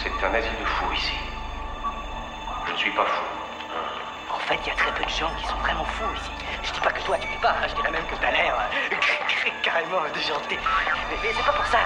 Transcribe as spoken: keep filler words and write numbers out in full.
C'est un asile de fous ici. Je ne suis pas fou. En fait, il y a très peu de gens qui sont vraiment fous ici. Je dis pas que toi tu l'es pas, hein, je dirais même que t'as l'air euh, carrément déjanté. Mais, mais c'est pas pour ça